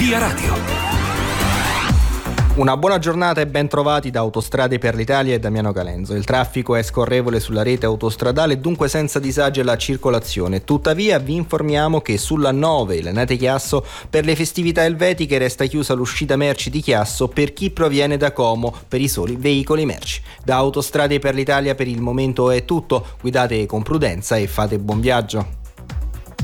Via Radio. Una buona giornata e ben trovati da Autostrade per l'Italia e Damiano Calenzo. Il traffico è scorrevole sulla rete autostradale e dunque senza disagi alla circolazione. Tuttavia vi informiamo che sulla 9 Lanate-Chiasso per le festività elvetiche resta chiusa l'uscita merci di Chiasso per chi proviene da Como per i soli veicoli merci. Da Autostrade per l'Italia per il momento è tutto. Guidate con prudenza e fate buon viaggio.